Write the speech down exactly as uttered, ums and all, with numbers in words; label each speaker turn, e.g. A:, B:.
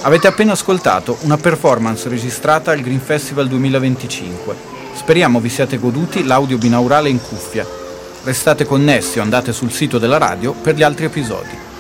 A: Avete appena ascoltato una performance registrata al Green Festival duemilaventicinque. Speriamo vi siate goduti l'audio binaurale in cuffia. Restate connessi o andate sul sito della radio per gli altri episodi.